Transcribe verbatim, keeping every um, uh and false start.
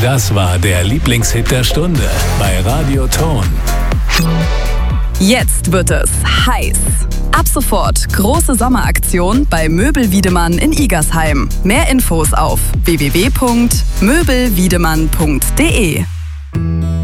Das war der Lieblingshit der Stunde bei Radio Ton. Jetzt wird es heiß. Ab sofort große Sommeraktion bei Möbel Wiedemann in Igersheim. Mehr Infos auf w w w punkt möbel wiedemann punkt d e.